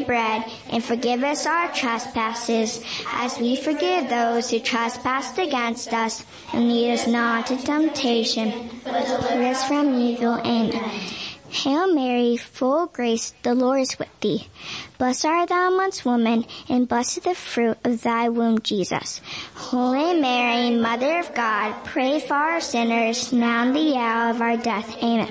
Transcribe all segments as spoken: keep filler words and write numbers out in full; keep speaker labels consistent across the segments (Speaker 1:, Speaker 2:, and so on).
Speaker 1: bread, and forgive us our trespasses, as we forgive those who trespass against us. And lead us not into temptation, but deliver us from evil. Amen. Hail Mary, full of grace, the Lord is with thee. Blessed art thou amongst women, and blessed the fruit of thy womb, Jesus. Holy Mary, Mother of God, pray for our sinners, now and the hour of our death. Amen.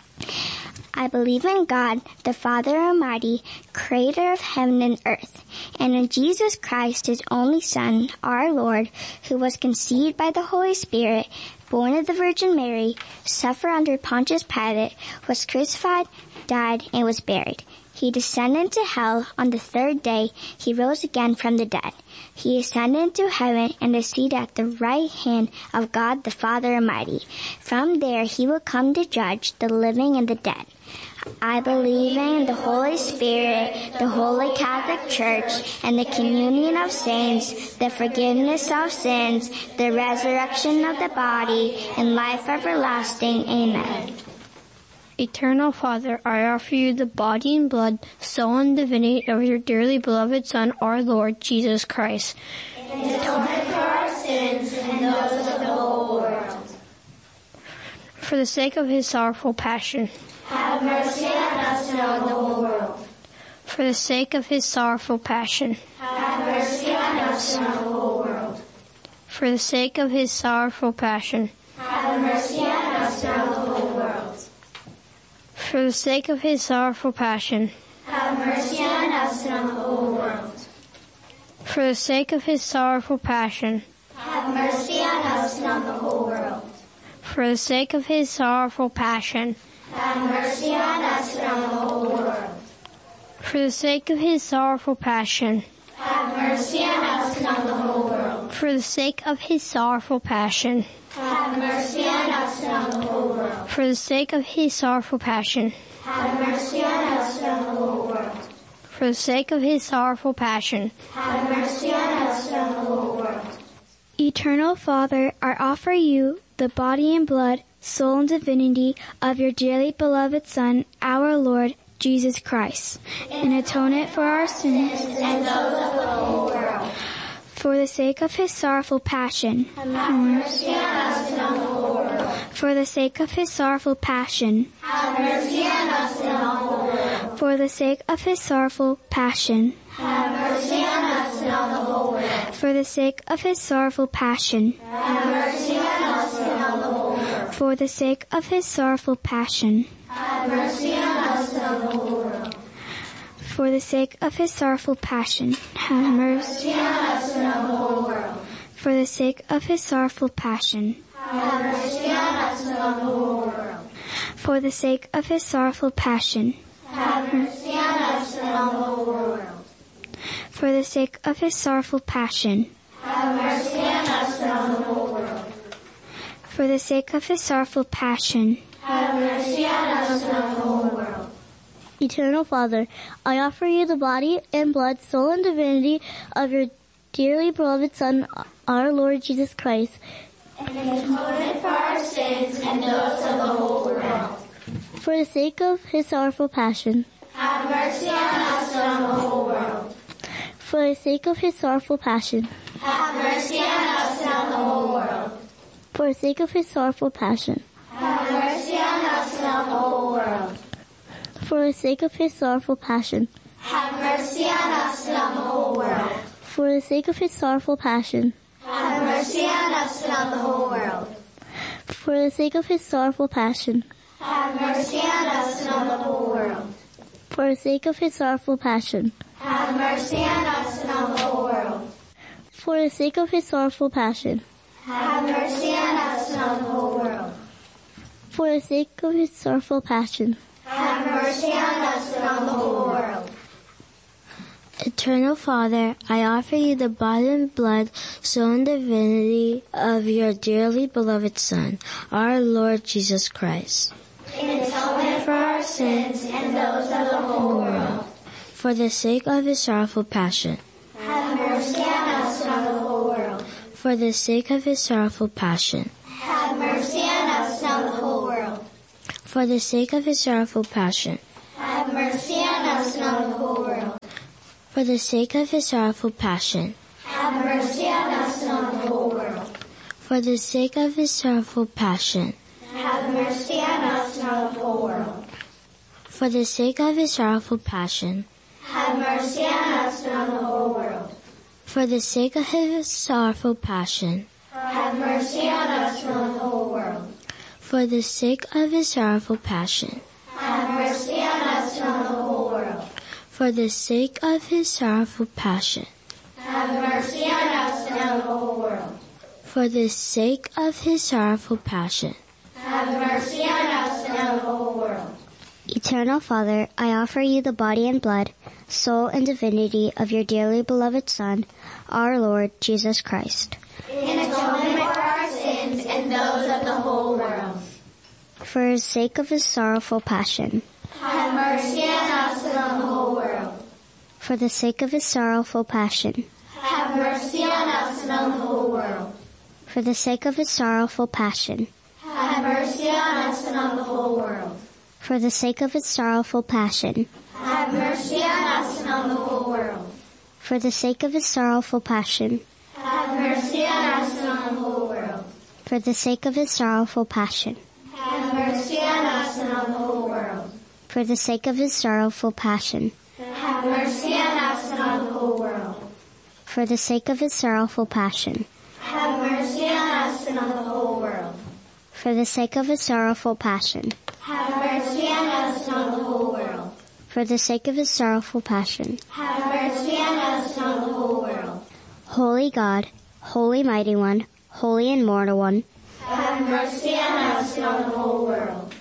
Speaker 1: I believe in God, the Father Almighty, creator of heaven and earth, and in Jesus Christ, his only Son, our Lord, who was conceived by the Holy Spirit, born of the Virgin Mary, suffered under Pontius Pilate, was crucified, died, and was buried. He descended into hell. On the third day, he rose again from the dead. He ascended into heaven and is seated at the right hand of God the Father Almighty. From there he will come to judge the living and the dead. I believe in the Holy Spirit, the Holy Catholic Church, and the communion of saints, the forgiveness of sins, the resurrection of the body, and life everlasting. Amen.
Speaker 2: Eternal Father, I offer you the body and blood, soul and divinity of your dearly beloved Son, our Lord Jesus Christ.
Speaker 3: In atonement for our sins and those of the whole world.
Speaker 2: For the sake of his sorrowful passion.
Speaker 3: Have mercy on us and on the whole world.
Speaker 2: For the sake of his sorrowful passion.
Speaker 3: Have mercy on us and on the whole world.
Speaker 2: For the sake of his sorrowful passion.
Speaker 3: Have mercy on us and on the whole world.
Speaker 2: For the sake of his sorrowful passion.
Speaker 3: Have mercy on us and on the whole world.
Speaker 2: For the sake of his sorrowful passion.
Speaker 3: Have mercy on us and on the whole world.
Speaker 2: For the sake of his sorrowful passion.
Speaker 3: Have mercy on us and on the whole world.
Speaker 2: For the sake of his sorrowful passion.
Speaker 3: Have mercy on us and on the whole world.
Speaker 2: For the sake of his sorrowful passion.
Speaker 3: Have mercy on us and on the whole world.
Speaker 2: For the sake of his sorrowful passion.
Speaker 3: Have mercy on us and on the whole world.
Speaker 2: For the sake of his sorrowful passion.
Speaker 3: Have mercy on us and on the whole world.
Speaker 4: Eternal Father, I offer you the body and blood, soul and divinity of your dearly beloved Son, our Lord Jesus Christ, in atonement for our sins
Speaker 3: and those of the whole world.
Speaker 4: For the sake of his sorrowful passion.
Speaker 3: Have mercy on us and on the whole world.
Speaker 4: For the sake of his sorrowful passion.
Speaker 3: Have mercy on us and on the whole world.
Speaker 4: For the sake of his sorrowful passion.
Speaker 3: Have mercy on us and on the whole world.
Speaker 4: For the sake of his sorrowful passion.
Speaker 3: Have mercy on us and on the whole world.
Speaker 4: For the sake of his sorrowful passion.
Speaker 3: Have mercy on us and on the whole world.
Speaker 4: For the sake of his sorrowful passion. Have mercy
Speaker 3: on us and on the whole world.
Speaker 4: For the sake of his sorrowful passion.
Speaker 3: Have mercy on us and on the whole world.
Speaker 4: For the sake of his sorrowful passion.
Speaker 3: Have mercy on us and on the whole world.
Speaker 4: For the sake of his sorrowful passion.
Speaker 3: Have mercy on us and on the whole world.
Speaker 4: For the sake of his sorrowful passion.
Speaker 3: Have mercy on us and on the whole world.
Speaker 5: Eternal Father, I offer you the body and blood, soul and divinity of your dearly beloved Son, our Lord Jesus Christ.
Speaker 3: And atonement for our sins and those of the whole world.
Speaker 5: For the sake of his sorrowful passion.
Speaker 3: Have mercy on us and on the whole world.
Speaker 5: For the sake of his sorrowful passion.
Speaker 3: Have mercy on us and on the whole world.
Speaker 5: For the sake of his sorrowful passion.
Speaker 3: Have mercy on us and on the whole world.
Speaker 5: For the sake of his sorrowful passion.
Speaker 3: Have mercy on us and on the whole world.
Speaker 5: For the sake of his sorrowful passion.
Speaker 3: Have mercy on us and on the whole world.
Speaker 5: For the sake of his sorrowful passion.
Speaker 3: Have mercy on us and on the whole world.
Speaker 5: For the sake of his sorrowful passion.
Speaker 3: Have mercy on us and on the whole world.
Speaker 5: For the sake of his sorrowful passion.
Speaker 3: Have mercy on us and on the whole world.
Speaker 5: For the sake of his sorrowful passion.
Speaker 3: Have mercy on us and on the whole world.
Speaker 6: Eternal Father, I offer you the body and blood, soul and divinity of your dearly beloved Son, our Lord Jesus Christ.
Speaker 3: In atonement for our sins and those of the whole world.
Speaker 6: For the sake of his sorrowful passion.
Speaker 3: Have mercy on us and on the whole world.
Speaker 6: For the sake of his sorrowful passion.
Speaker 3: Have mercy on us and on the whole world.
Speaker 6: For the sake of his sorrowful passion.
Speaker 3: Have mercy on us and on the whole world.
Speaker 6: For the sake of his sorrowful passion.
Speaker 3: Have mercy on us and on the whole world.
Speaker 6: For the sake of his sorrowful passion.
Speaker 3: Have mercy on us and on the whole world.
Speaker 6: For the sake of his sorrowful passion.
Speaker 3: Have mercy on us and on the whole world.
Speaker 6: For the sake of his sorrowful passion.
Speaker 3: Have mercy on us and on the whole world.
Speaker 6: For the sake of his sorrowful passion.
Speaker 3: Have mercy on us and on the whole world.
Speaker 6: For the sake of his sorrowful passion.
Speaker 3: Have mercy on us and on the whole world.
Speaker 6: For the sake of his sorrowful passion.
Speaker 3: Have mercy on us and on the whole world.
Speaker 1: Eternal Father, I offer you the body and blood, soul and divinity of your dearly beloved Son, our Lord Jesus Christ.
Speaker 3: In atonement for our sins and those of the whole world.
Speaker 1: For the sake of his sorrowful passion.
Speaker 3: Have mercy on us and on the whole world.
Speaker 1: For the sake of his sorrowful passion.
Speaker 3: Have mercy on us and on the whole world.
Speaker 1: For the sake of his sorrowful passion.
Speaker 3: Have mercy on us and on the whole world.
Speaker 1: For the sake of his sorrowful passion.
Speaker 3: Have mercy on us and on the whole world.
Speaker 1: For the sake of his sorrowful passion.
Speaker 3: Have mercy on us and on the whole world.
Speaker 1: For the sake of his sorrowful passion.
Speaker 3: Have mercy on us and on the whole world.
Speaker 1: For the sake of his sorrowful passion.
Speaker 3: Have mercy on us and on the whole world.
Speaker 1: For the sake of his sorrowful passion.
Speaker 3: Have mercy on us and on the whole world.
Speaker 1: For the sake of his sorrowful passion.
Speaker 3: Have mercy on us and on the whole world.
Speaker 1: For the sake of his sorrowful passion.
Speaker 3: Have mercy on us and on the whole world.
Speaker 1: Holy God, Holy Mighty One, Holy Immortal One.
Speaker 3: Have mercy on us and on the whole world.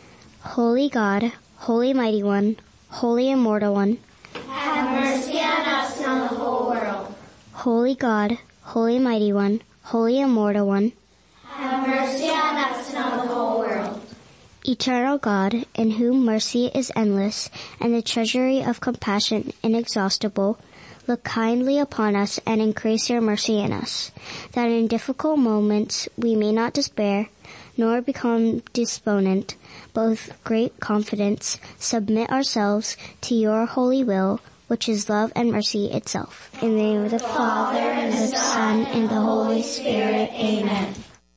Speaker 1: Holy God, Holy Mighty One, Holy Immortal One.
Speaker 3: Have mercy on us and on the whole world.
Speaker 1: Holy God, Holy Mighty One, Holy Immortal One.
Speaker 3: Have mercy on us and on the whole world.
Speaker 1: Eternal God, in whom mercy is endless and the treasury of compassion inexhaustible, look kindly upon us and increase your mercy in us, that in difficult moments we may not despair, nor become despondent, but with great confidence submit ourselves to your holy will, which is love and mercy itself. In the name of the Father, and the Son, and the Holy Spirit. Amen.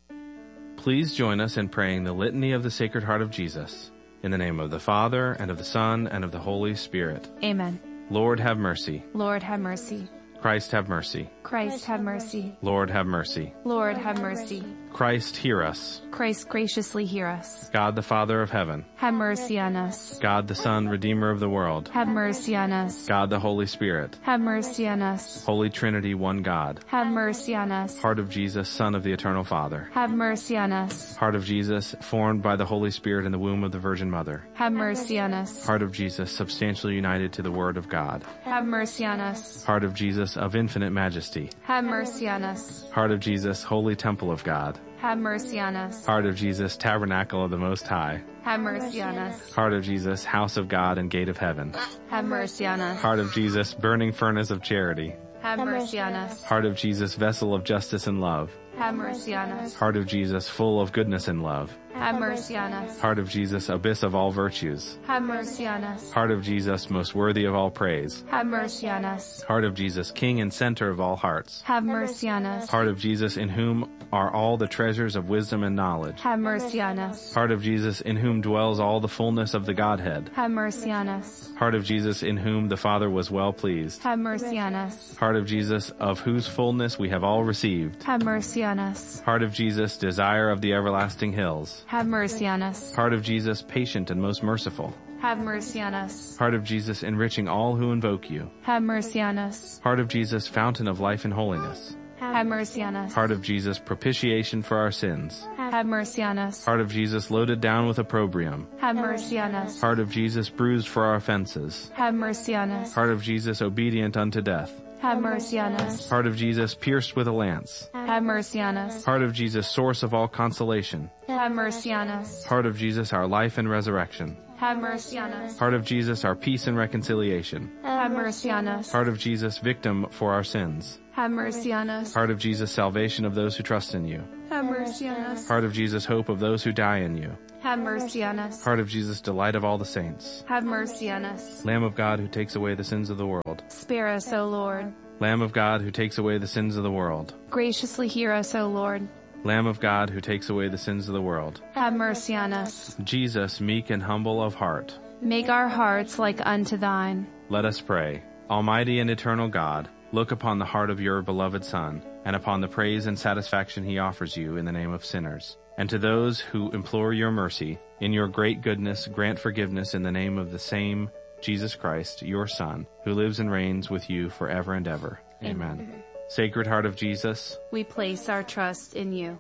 Speaker 7: Please join us in praying the Litany of the Sacred Heart of Jesus. In the name of the Father, and of the Son, and of the Holy Spirit.
Speaker 8: Amen.
Speaker 7: Lord, have mercy.
Speaker 8: Lord, have mercy.
Speaker 7: Christ, have mercy.
Speaker 8: Christ, have mercy.
Speaker 7: Lord, have mercy.
Speaker 8: Lord, have mercy.
Speaker 7: Christ, hear us.
Speaker 8: Christ, graciously hear us.
Speaker 7: God, the Father of heaven.
Speaker 8: Have mercy on us.
Speaker 7: God, the Son, Redeemer of the world.
Speaker 8: Have mercy on us.
Speaker 7: God, the Holy Spirit.
Speaker 8: Have mercy on us.
Speaker 7: Holy Trinity, one God.
Speaker 8: Have mercy on us.
Speaker 7: Heart of Jesus, Son of the Eternal Father.
Speaker 8: Have mercy on us.
Speaker 7: Heart of Jesus, formed by the Holy Spirit in the womb of the Virgin Mother.
Speaker 8: Have mercy on us.
Speaker 7: Heart of Jesus, substantially united to the Word of God.
Speaker 8: Have mercy on us.
Speaker 7: Heart of Jesus, of infinite majesty.
Speaker 8: Have mercy on us.
Speaker 7: Heart of Jesus, holy temple of God.
Speaker 8: Have mercy on us.
Speaker 7: Heart of Jesus, tabernacle of the Most High.
Speaker 8: Have mercy on us.
Speaker 7: Heart of Jesus, house of God and gate of heaven.
Speaker 8: Have mercy on us.
Speaker 7: Heart of Jesus, burning furnace of charity.
Speaker 8: Have mercy on us.
Speaker 7: Heart of Jesus, vessel of justice and love.
Speaker 8: Have mercy on us.
Speaker 7: Heart of Jesus, full of goodness and love.
Speaker 8: Have mercy on us.
Speaker 7: Heart of Jesus, abyss of all virtues.
Speaker 8: Have mercy on us.
Speaker 7: Heart of Jesus, most worthy of all praise.
Speaker 8: Have mercy on us.
Speaker 7: Heart of Jesus, king and center of all hearts.
Speaker 8: Have mercy on us.
Speaker 7: Heart of Jesus, in whom are all the treasures of wisdom and knowledge.
Speaker 8: Have mercy on us.
Speaker 7: Heart of Jesus, in whom dwells all the fullness of the Godhead.
Speaker 8: Have mercy on us.
Speaker 7: Heart of Jesus, in whom the Father was well pleased.
Speaker 8: Have mercy on us.
Speaker 7: Heart of Jesus, of whose fullness we have all received.
Speaker 8: Have mercy on us.
Speaker 7: Heart of Jesus, desire of the everlasting hills.
Speaker 8: Have mercy on us.
Speaker 7: Heart of Jesus, patient and most merciful.
Speaker 8: Have mercy on us.
Speaker 7: Heart of Jesus, enriching all who invoke you.
Speaker 8: Have mercy on us.
Speaker 7: Heart of Jesus, fountain of life and holiness.
Speaker 8: Have mercy on us.
Speaker 7: Heart of Jesus, propitiation for our sins.
Speaker 8: Have mercy on us.
Speaker 7: Heart of Jesus, loaded down with opprobrium.
Speaker 8: Have mercy on us.
Speaker 7: Heart of Jesus, bruised for our offenses.
Speaker 8: Have mercy on us.
Speaker 7: Heart of Jesus, obedient unto death.
Speaker 8: Have mercy on us.
Speaker 7: Heart of Jesus, pierced with a lance.
Speaker 8: Have mercy on us.
Speaker 7: Heart of Jesus, source of all consolation.
Speaker 8: Have mercy on us.
Speaker 7: Heart of Jesus, our life and resurrection.
Speaker 8: Have mercy on us.
Speaker 7: Heart of Jesus, our peace and reconciliation.
Speaker 8: Have mercy on us.
Speaker 7: Heart of Jesus, victim for our sins.
Speaker 8: Have mercy on us.
Speaker 7: Heart of Jesus, salvation of those who trust in you.
Speaker 8: Have mercy on us.
Speaker 7: Heart of Jesus, hope of those who die in you.
Speaker 8: Have mercy on us.
Speaker 7: Heart of Jesus, delight of all the saints.
Speaker 8: Have mercy on us.
Speaker 7: Lamb of God who takes away the sins of the world.
Speaker 8: Spare us, O Lord.
Speaker 7: Lamb of God who takes away the sins of the world.
Speaker 8: Graciously hear us, O Lord.
Speaker 7: Lamb of God who takes away the sins of the world.
Speaker 8: Have mercy on us.
Speaker 7: Jesus, meek and humble of heart.
Speaker 8: Make our hearts like unto thine.
Speaker 7: Let us pray. Almighty and eternal God, look upon the heart of your beloved Son, and upon the praise and satisfaction he offers you in the name of sinners. And to those who implore your mercy, in your great goodness grant forgiveness in the name of the same Jesus Christ, your Son, who lives and reigns with you forever and ever. Amen. Amen. Sacred Heart of Jesus,
Speaker 8: we place our trust in you.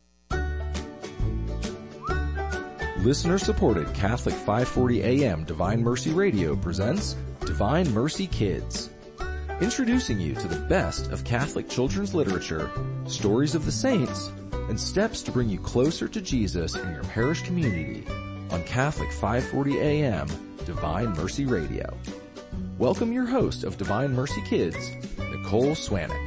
Speaker 9: Listener-supported Catholic five forty A M Divine Mercy Radio presents Divine Mercy Kids. Introducing you to the best of Catholic children's literature, stories of the saints, and steps to bring you closer to Jesus in your parish community on Catholic five forty A M Divine Mercy Radio. Welcome your host of Divine Mercy Kids, Nicole Swanick.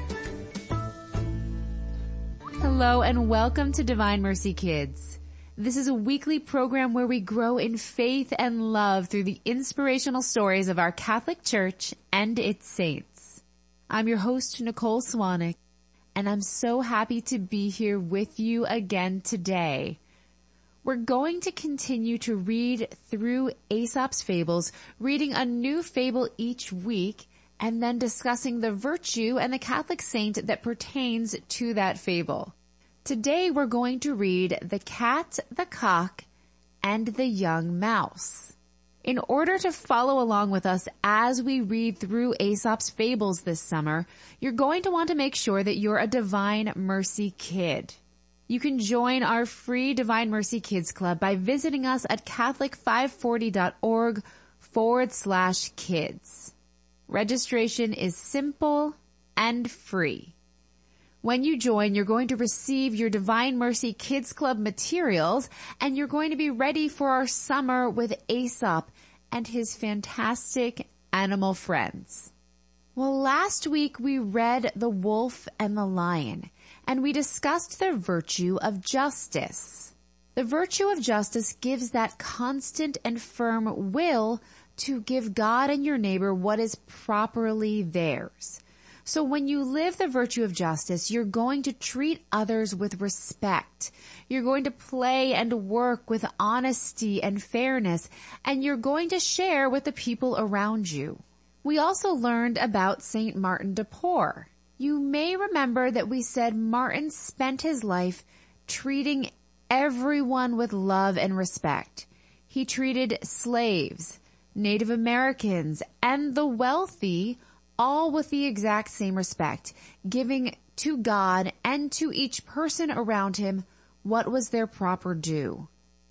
Speaker 10: Hello and welcome to Divine Mercy Kids. This is a weekly program where we grow in faith and love through the inspirational stories of our Catholic Church and its saints. I'm your host, Nicole Swanick, and I'm so happy to be here with you again today. We're going to continue to read through Aesop's Fables, reading a new fable each week, and then discussing the virtue and the Catholic saint that pertains to that fable. Today we're going to read The Cat, the Cock, and the Young Mouse. In order to follow along with us as we read through Aesop's Fables this summer, you're going to want to make sure that you're a Divine Mercy Kid. You can join our free Divine Mercy Kids Club by visiting us at catholic five forty dot org forward slash kids. Registration is simple and free. When you join, you're going to receive your Divine Mercy Kids Club materials, and you're going to be ready for our summer with Aesop and his fantastic animal friends. Well, last week we read The Wolf and the Lion, and we discussed the virtue of justice. The virtue of justice gives that constant and firm will to give God and your neighbor what is properly theirs. So when you live the virtue of justice, you're going to treat others with respect. You're going to play and work with honesty and fairness, and you're going to share with the people around you. We also learned about Saint Martin de Porres. You may remember that we said Martin spent his life treating everyone with love and respect. He treated slaves, Native Americans, and the wealthy all with the exact same respect, giving to God and to each person around him what was their proper due.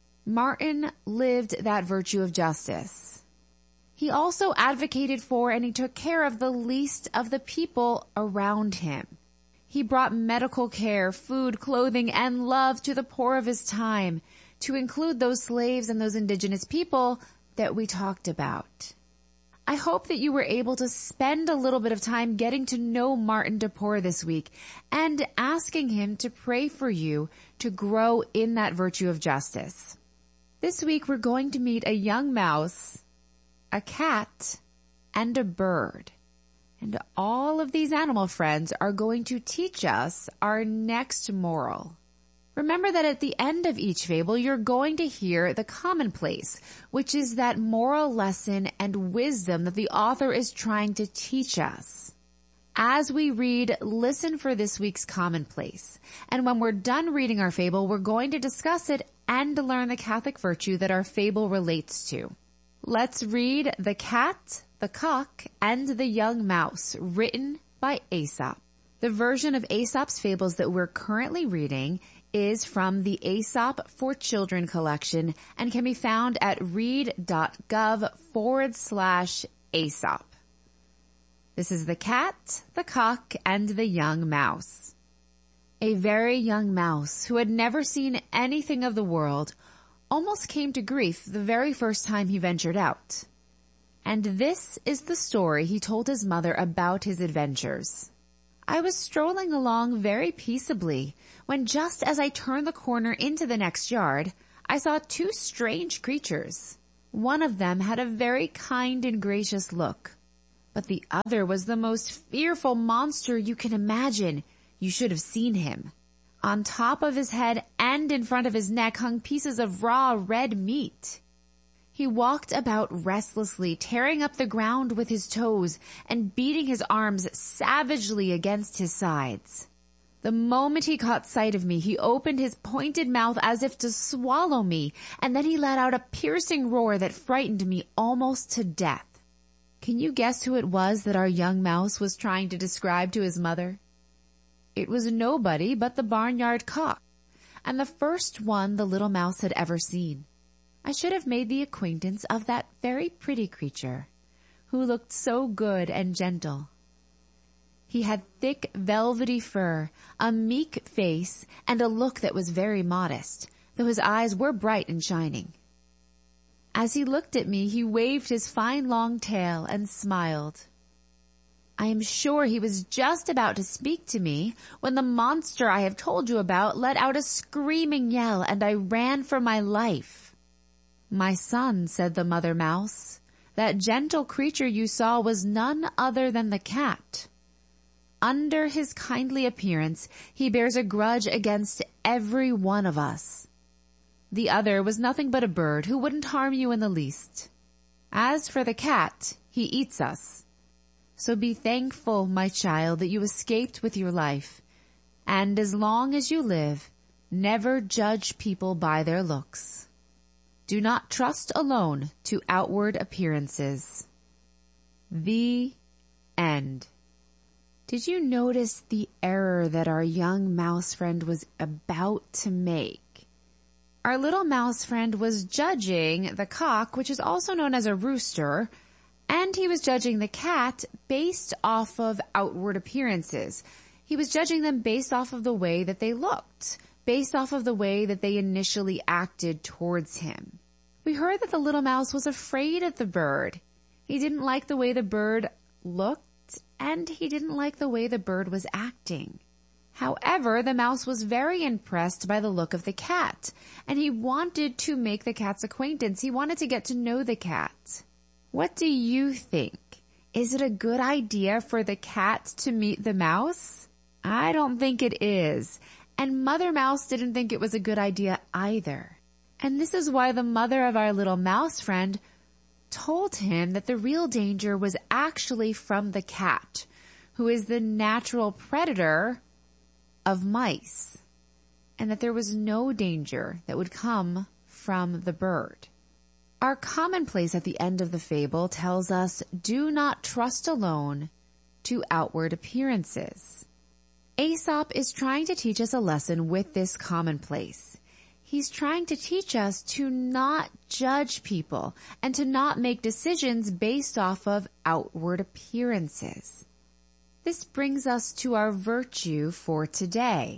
Speaker 10: Martin lived that virtue of justice. He also advocated for and he took care of the least of the people around him. He brought medical care, food, clothing, and love to the poor of his time, to include those slaves and those indigenous people that we talked about. I hope that you were able to spend a little bit of time getting to know Martin de Porres this week and asking him to pray for you to grow in that virtue of justice. This week we're going to meet a young mouse, a cat, and a bird. And all of these animal friends are going to teach us our next moral. Remember that at the end of each fable, you're going to hear the commonplace, which is that moral lesson and wisdom that the author is trying to teach us. As we read, listen for this week's commonplace. And when we're done reading our fable, we're going to discuss it and learn the Catholic virtue that our fable relates to. Let's read The Cat, the Cock, and the Young Mouse, written by Aesop. The version of Aesop's Fables that we're currently reading is from the Aesop for Children collection and can be found at read.gov forward slash Aesop. This is The Cat, the Cock, and the Young Mouse. A very young mouse who had never seen anything of the world almost came to grief the very first time he ventured out. And this is the story he told his mother about his adventures. I was strolling along very peaceably when just as I turned the corner into the next yard, I saw two strange creatures. One of them had a very kind and gracious look, but the other was the most fearful monster you can imagine. You should have seen him. On top of his head and in front of his neck hung pieces of raw red meat. He walked about restlessly, tearing up the ground with his toes and beating his arms savagely against his sides. The moment he caught sight of me, he opened his pointed mouth as if to swallow me, and then he let out a piercing roar that frightened me almost to death. Can you guess who it was that our young mouse was trying to describe to his mother? It was nobody but the barnyard cock, and the first one the little mouse had ever seen. I should have made the acquaintance of that very pretty creature, who looked so good and gentle. He had thick, velvety fur, a meek face, and a look that was very modest, though his eyes were bright and shining. As he looked at me, he waved his fine long tail and smiled. I am sure he was just about to speak to me when the monster I have told you about let out a screaming yell, and I ran for my life. "My son," said the mother mouse, "that gentle creature you saw was none other than the cat. Under his kindly appearance, he bears a grudge against every one of us. The other was nothing but a bird who wouldn't harm you in the least. As for the cat, he eats us. So be thankful, my child, that you escaped with your life, and as long as you live, never judge people by their looks. Do not trust alone to outward appearances." The end. Did you notice the error that our young mouse friend was about to make? Our little mouse friend was judging the cock, which is also known as a rooster, and he was judging the cat based off of outward appearances. He was judging them based off of the way that they looked, based off of the way that they initially acted towards him. We heard that the little mouse was afraid of the bird. He didn't like the way the bird looked, and he didn't like the way the bird was acting. However, the mouse was very impressed by the look of the cat, and he wanted to make the cat's acquaintance. He wanted to get to know the cat. What do you think? Is it a good idea for the cat to meet the mouse? I don't think it is. And Mother Mouse didn't think it was a good idea either. And this is why the mother of our little mouse friend told him that the real danger was actually from the cat, who is the natural predator of mice, and that there was no danger that would come from the bird. Our commonplace at the end of the fable tells us, do not trust alone to outward appearances. Aesop is trying to teach us a lesson with this commonplace. He's trying to teach us to not judge people and to not make decisions based off of outward appearances. This brings us to our virtue for today.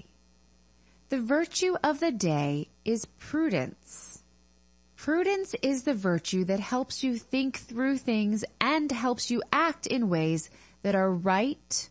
Speaker 10: The virtue of the day is prudence. Prudence is the virtue that helps you think through things and helps you act in ways that are right,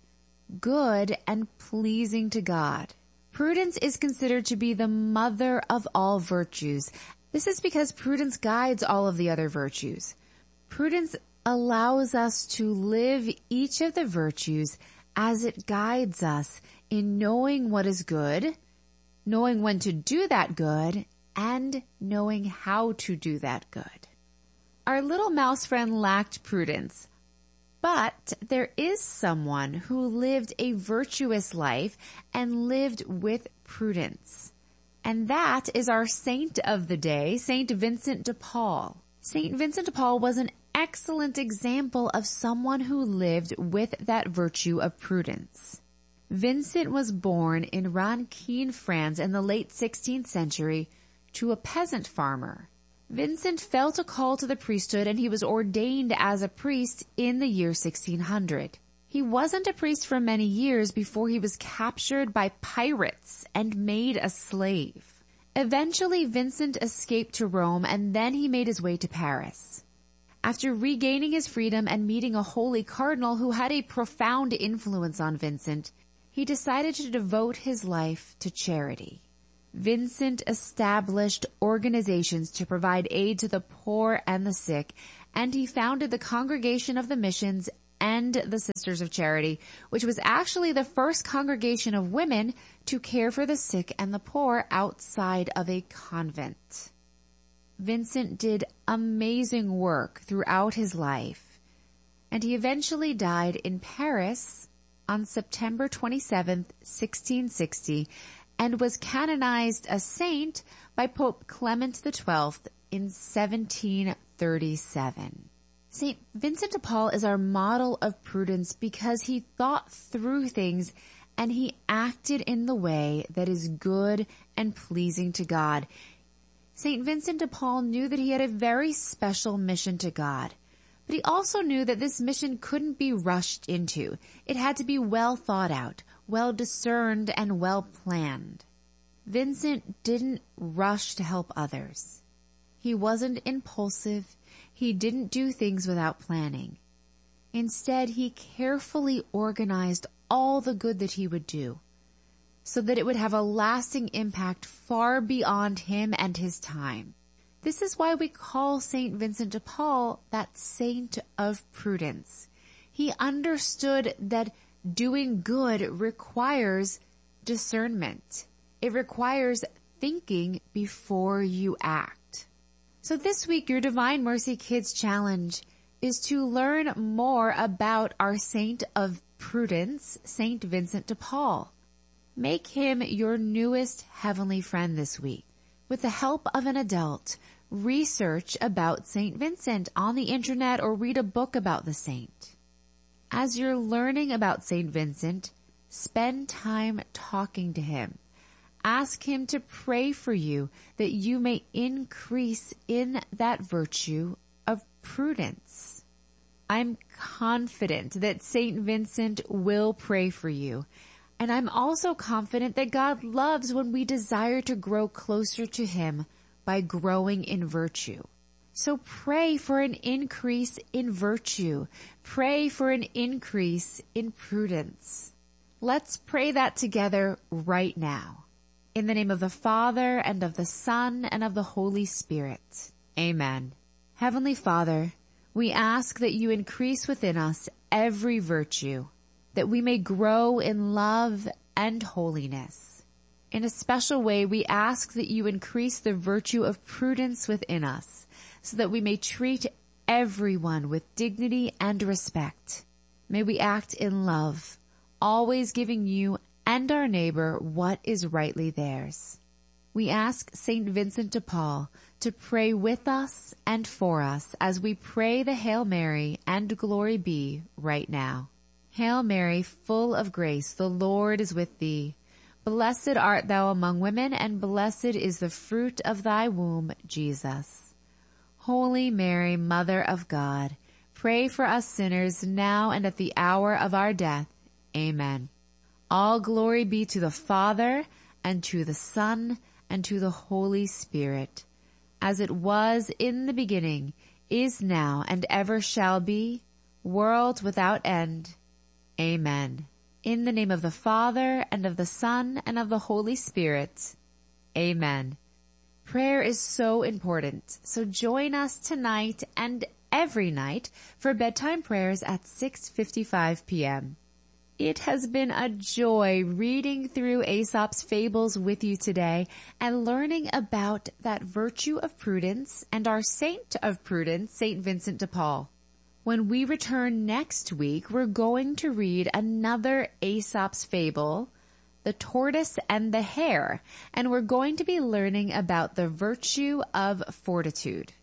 Speaker 10: good, and pleasing to God. Prudence is considered to be the mother of all virtues. This is because prudence guides all of the other virtues. Prudence allows us to live each of the virtues as it guides us in knowing what is good, knowing when to do that good, and knowing how to do that good. Our little mouse friend lacked prudence, but there is someone who lived a virtuous life and lived with prudence. And that is our saint of the day, Saint Vincent de Paul. Saint Vincent de Paul was an excellent example of someone who lived with that virtue of prudence. Vincent was born in Rankin, France in the late sixteenth century to a peasant farmer. Vincent felt a call to the priesthood and he was ordained as a priest in the year sixteen hundred. He wasn't a priest for many years before he was captured by pirates and made a slave. Eventually, Vincent escaped to Rome and then he made his way to Paris. After regaining his freedom and meeting a holy cardinal who had a profound influence on Vincent, he decided to devote his life to charity. Vincent established organizations to provide aid to the poor and the sick, and he founded the Congregation of the Missions and the Sisters of Charity, which was actually the first congregation of women to care for the sick and the poor outside of a convent. Vincent did amazing work throughout his life, and he eventually died in Paris on September twenty-seventh, sixteen sixty, and was canonized a saint by Pope Clement the twelfth in seventeen thirty-seven. Saint Vincent de Paul is our model of prudence because he thought through things and he acted in the way that is good and pleasing to God. Saint Vincent de Paul knew that he had a very special mission to God, but he also knew that this mission couldn't be rushed into. It had to be well thought out, well discerned, and well planned. Vincent didn't rush to help others. He wasn't impulsive. He didn't do things without planning. Instead, he carefully organized all the good that he would do so that it would have a lasting impact far beyond him and his time. This is why we call Saint Vincent de Paul that saint of prudence. He understood that doing good requires discernment. It requires thinking before you act. So this week, your Divine Mercy Kids Challenge is to learn more about our saint of prudence, Saint Vincent de Paul. Make him your newest heavenly friend this week. With the help of an adult, research about Saint Vincent on the internet or read a book about the saint. As you're learning about Saint Vincent, spend time talking to him. Ask him to pray for you that you may increase in that virtue of prudence. I'm confident that Saint Vincent will pray for you. And I'm also confident that God loves when we desire to grow closer to him by growing in virtue. So pray for an increase in virtue. Pray for an increase in prudence. Let's pray that together right now. In the name of the Father, and of the Son, and of the Holy Spirit. Amen. Heavenly Father, we ask that you increase within us every virtue, that we may grow in love and holiness. In a special way, we ask that you increase the virtue of prudence within us, so that we may treat everyone with dignity and respect. May we act in love, always giving you and our neighbor what is rightly theirs. We ask Saint Vincent de Paul to pray with us and for us as we pray the Hail Mary and Glory Be right now. Hail Mary, full of grace, the Lord is with thee. Blessed art thou among women, and blessed is the fruit of thy womb, Jesus. Holy Mary, Mother of God, pray for us sinners now and at the hour of our death. Amen. All glory be to the Father, and to the Son, and to the Holy Spirit, as it was in the beginning, is now, and ever shall be, world without end. Amen. In the name of the Father, and of the Son, and of the Holy Spirit. Amen. Prayer is so important, so join us tonight and every night for bedtime prayers at six fifty-five p.m. It has been a joy reading through Aesop's fables with you today and learning about that virtue of prudence and our saint of prudence, Saint Vincent de Paul. When we return next week, we're going to read another Aesop's fable, The Tortoise and the Hare, and we're going to be learning about the virtue of fortitude.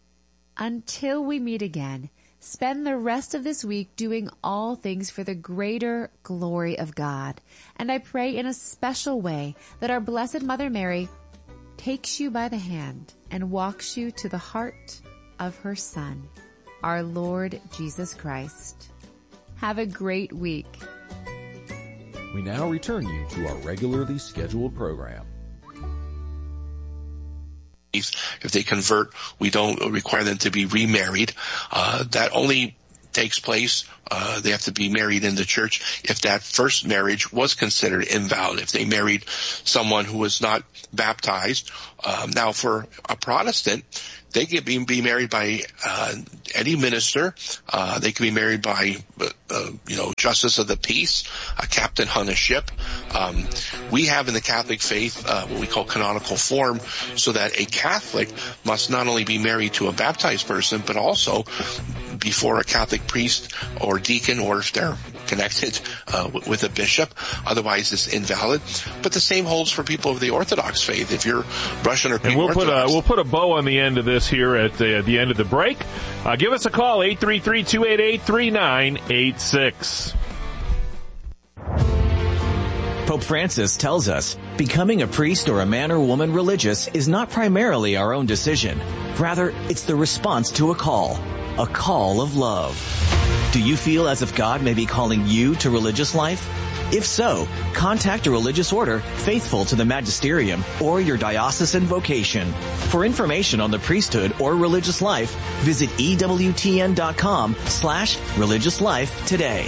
Speaker 10: Until we meet again, spend the rest of this week doing all things for the greater glory of God. And I pray in a special way that our Blessed Mother Mary takes you by the hand and walks you to the heart of her Son, our Lord Jesus Christ. Have a great week.
Speaker 9: We now return you to our regularly scheduled program.
Speaker 11: If they convert, we don't require them to be remarried. Uh, that only takes place, uh, they have to be married in the church if that first marriage was considered invalid, if they married someone who was not baptized. Um, now for a Protestant, they can be, be married by uh, any minister. Uh, they can be married by, uh, you know, justice of the peace, a captain on a ship. Um, we have in the Catholic faith uh, what we call canonical form, so that a Catholic must not only be married to a baptized person, but also before a Catholic priest or deacon, or if they're connected uh, with a bishop. Otherwise, it's invalid. But the same holds for people of the Orthodox faith. If you're Russian or
Speaker 12: and we'll
Speaker 11: Orthodox,
Speaker 12: put a we'll put a bow on the end of this here at the, at the end of the break. Uh, give us a call, eight three three, two eight eight, three nine eight six.
Speaker 13: Pope Francis tells us becoming a priest or a man or woman religious is not primarily our own decision. Rather, it's the response to a call, a call of love. Do you feel as if God may be calling you to religious life? If so, contact a religious order faithful to the magisterium or your diocesan vocation. For information on the priesthood or religious life, visit E W T N dot com slash religious life today.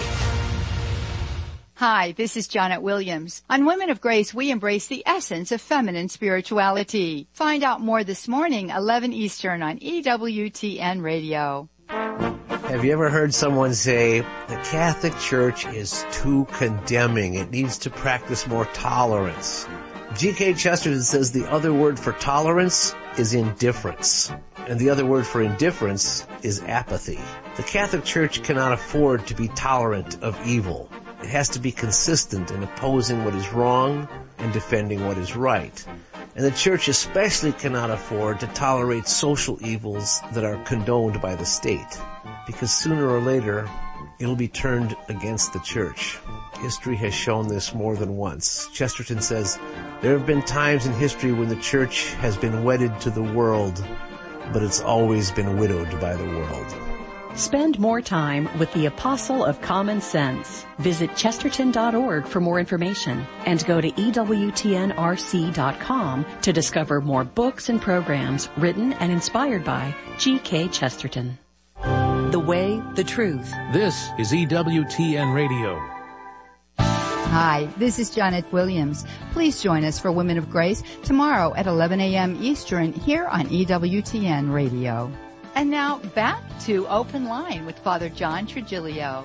Speaker 14: Hi, this is Janet Williams. On Women of Grace, we embrace the essence of feminine spirituality. Find out more this morning, eleven Eastern on E W T N Radio.
Speaker 15: Have you ever heard someone say, the Catholic Church is too condemning, it needs to practice more tolerance? G K Chesterton says the other word for tolerance is indifference, and the other word for indifference is apathy. The Catholic Church cannot afford to be tolerant of evil. It has to be consistent in opposing what is wrong and defending what is right. And the Church especially cannot afford to tolerate social evils that are condoned by the state, because sooner or later, it'll be turned against the Church. History has shown this more than once. Chesterton says, there have been times in history when the Church has been wedded to the world, but it's always been widowed by the world.
Speaker 16: Spend more time with the Apostle of Common Sense. Visit chesterton dot org for more information and go to E W T N R C dot com to discover more books and programs written and inspired by G K Chesterton. The way, the truth.
Speaker 17: This is E W T N Radio.
Speaker 14: Hi, this is Janet Williams. Please join us for Women of Grace tomorrow at eleven a.m. Eastern here on E W T N Radio. And now back to Open Line with Father John Trigilio.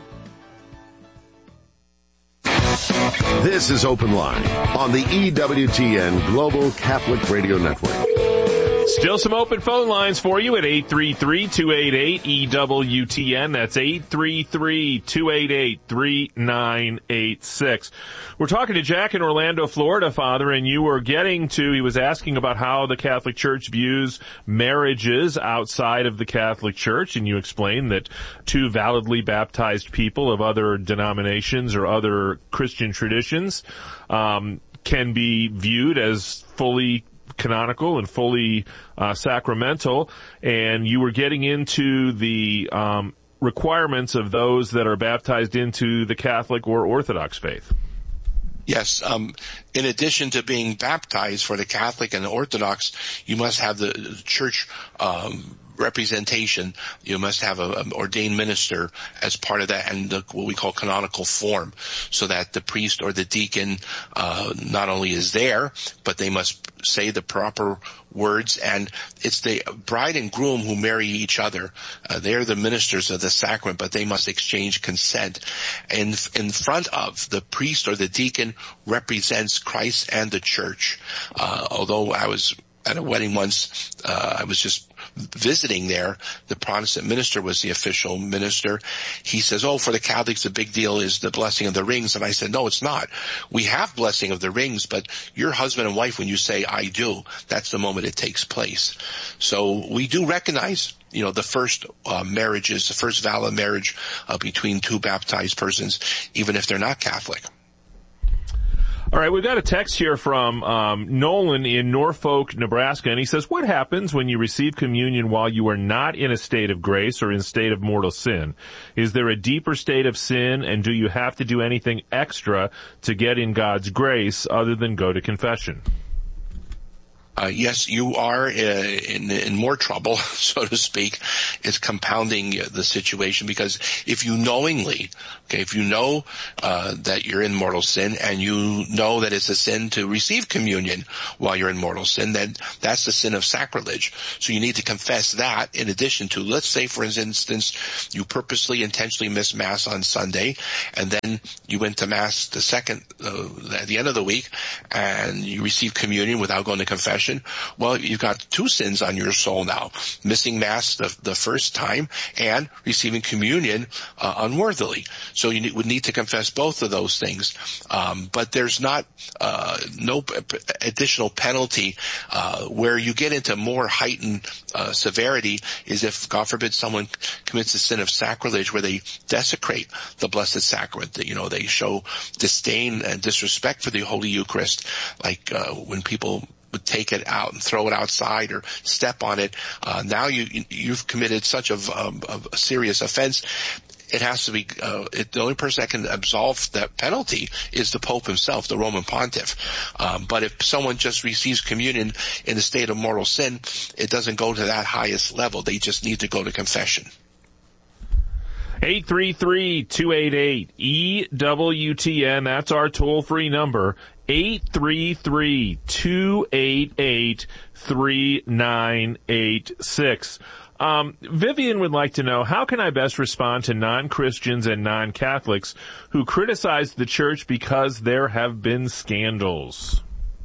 Speaker 18: This is Open Line on the E W T N Global Catholic Radio Network.
Speaker 12: Still some open phone lines for you at eight three three, two eight eight, E W T N. That's eight three three, two eight eight, three nine eight six. We're talking to Jack in Orlando, Florida, Father, and you were getting to, he was asking about how the Catholic Church views marriages outside of the Catholic Church, and you explained that two validly baptized people of other denominations or other Christian traditions um, can be viewed as fully canonical and fully uh, sacramental, and you were getting into the um, requirements of those that are baptized into the Catholic or Orthodox faith.
Speaker 11: Yes. Um, in addition to being baptized for the Catholic and the Orthodox, you must have the church um, representation. You must have an ordained minister as part of that, and the, what we call canonical form, so that the priest or the deacon uh, not only is there, but they must say the proper words, and it's the bride and groom who marry each other. Uh, they're the ministers of the sacrament, but they must exchange consent. And in front of the priest or the deacon represents Christ and the church. Uh, although I was at a wedding once, uh, I was just visiting there. The Protestant minister was the official minister. He says, oh, for the Catholics, the big deal is the blessing of the rings. And I said, no, it's not. We have blessing of the rings, but your husband and wife, when you say, I do, that's the moment it takes place. So we do recognize, you know, the first uh, marriages, the first valid marriage uh, between two baptized persons, even if they're not Catholic.
Speaker 12: All right, we've got a text here from um, Nolan in Norfolk, Nebraska, and he says, what happens when you receive communion while you are not in a state of grace or in a state of mortal sin? Is there a deeper state of sin, and do you have to do anything extra to get in God's grace other than go to confession?
Speaker 11: uh, yes, you are in, in more trouble, so to speak. It's compounding the situation, because if you knowingly, okay, if you know uh, that you're in mortal sin, and you know that it's a sin to receive communion while you're in mortal sin, then that's the sin of sacrilege. So you need to confess that, in addition to, let's say, for instance, you purposely, intentionally miss Mass on Sunday, and then you went to Mass the second, uh, at the end of the week, and you receive communion without going to confession. Well, you've got two sins on your soul now: missing Mass the, the first time, and receiving communion uh, unworthily. So you need, would need to confess both of those things. Um, but there's not uh, no p- additional penalty. Uh, where you get into more heightened uh, severity is if, God forbid, someone commits a sin of sacrilege where they desecrate the Blessed Sacrament. That, you know, they show disdain and disrespect for the Holy Eucharist, like uh, when people would take it out and throw it outside or step on it. Uh, now you, you've committed such a, a, a serious offense. It has to be, uh, it, the only person that can absolve that penalty is the Pope himself, the Roman Pontiff. Um, but if someone just receives communion in a state of mortal sin, it doesn't go to that highest level. They just need to go to confession.
Speaker 12: eight three three, two eight eight, E W T N. That's our toll-free number. eight three three, two eight eight, three nine eight six. Um, Vivian would like to know, how can I best respond to non-Christians and non-Catholics who criticize the church because there have been scandals?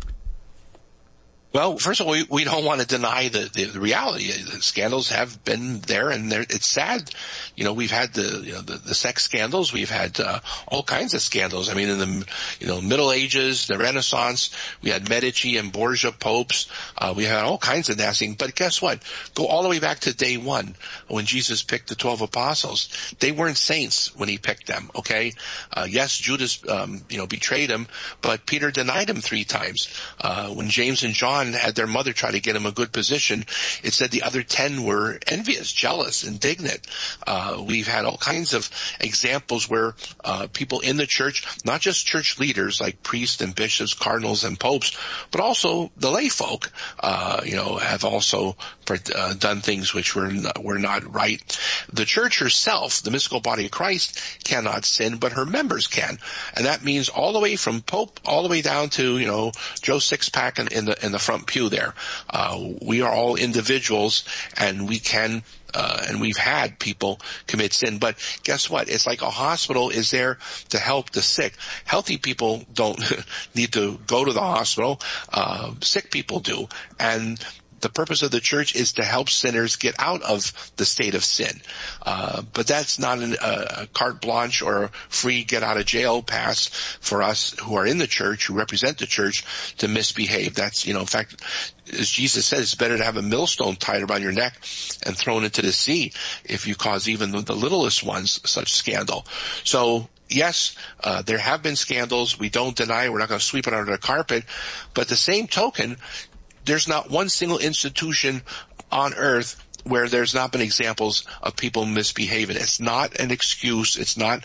Speaker 11: Well, first of all, we, we don't want to deny the, the, the reality. The scandals have been there, and it's sad. You know, we've had the, you know, the, the sex scandals. We've had uh, all kinds of scandals. I mean, in the, you know, Middle Ages, the Renaissance, we had Medici and Borgia popes. Uh, we had all kinds of nasty. But guess what? Go all the way back to day one when Jesus picked the twelve apostles. They weren't saints when he picked them, okay? Uh, yes, Judas, um, you know, betrayed him, but Peter denied him three times. Uh, when James and John had their mother try to get him a good position, it said the other ten were envious, jealous, indignant. Uh, we've had all kinds of examples where uh, people in the church, not just church leaders like priests and bishops, cardinals and popes, but also the lay folk, uh, you know, have also uh, done things which were not, were not right. The church herself, the mystical body of Christ, cannot sin, but her members can. And that means all the way from pope all the way down to, you know, Joe Sixpack in, in the in the front pew there. Uh, we are all individuals, and we can, uh, and we've had people commit sin. But guess what? It's like a hospital is there to help the sick. Healthy people don't need to go to the hospital. Uh, sick people do. And the purpose of the church is to help sinners get out of the state of sin. Uh, but that's not an, a, a carte blanche or a free get-out-of-jail pass for us who are in the church, who represent the church, to misbehave. That's, you know, in fact, as Jesus said, it's better to have a millstone tied around your neck and thrown into the sea if you cause even the, the littlest ones such scandal. So, yes, uh, there have been scandals. We don't deny it. We're not going to sweep it under the carpet. But the same token, there's not one single institution on earth where there's not been examples of people misbehaving. It's not an excuse. It's not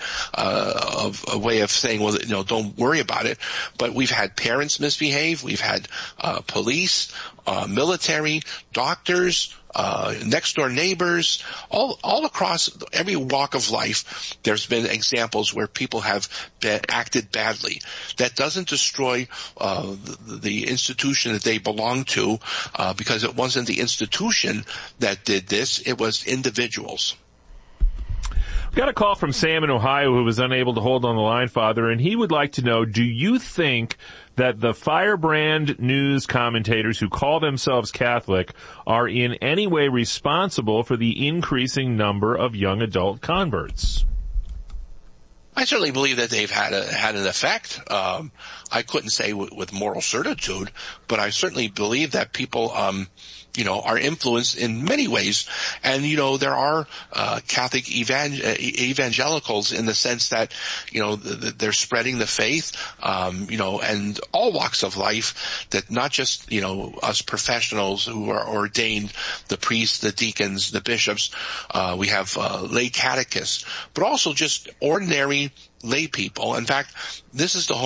Speaker 11: uh, a, a way of saying, well, you know, don't worry about it. But we've had parents misbehave. We've had uh, police, uh, military, doctors, uh, next door neighbors, all, all across every walk of life. There's been examples where people have been, acted badly. That doesn't destroy, uh, the, the institution that they belong to, uh, because it wasn't the institution that did this. It was individuals.
Speaker 12: We got a call from Sam in Ohio who was unable to hold on the line, Father, and he would like to know, do you think that the Firebrand News commentators who call themselves Catholic are in any way responsible for the increasing number of young adult converts?
Speaker 11: I certainly believe that they've had a, had an effect. Um, I couldn't say w- with moral certitude, but I certainly believe that people, um, you know, are influenced in many ways. And, you know, there are, uh, Catholic evangel- evangelicals in the sense that, you know, th- th- they're spreading the faith, um, you know, and all walks of life, that not just, you know, us professionals who are ordained, the priests, the deacons, the bishops, uh, we have, uh, lay catechists, but also just ordinary lay people. In fact, this is the whole